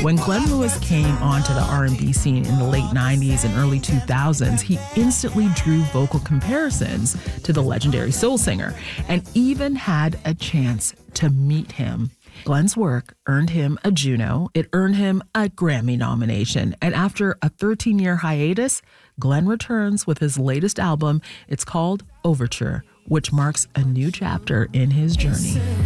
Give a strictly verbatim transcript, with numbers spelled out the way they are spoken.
When Glenn Lewis came onto the R and B scene in the late nineties and early two thousands, he instantly drew vocal comparisons to the legendary soul singer and even had a chance to meet him. Glenn's work earned him a Juno. It earned him a Grammy nomination. And after a thirteen-year hiatus, Glenn returns with his latest album. It's called Overture, which marks a new chapter in his journey.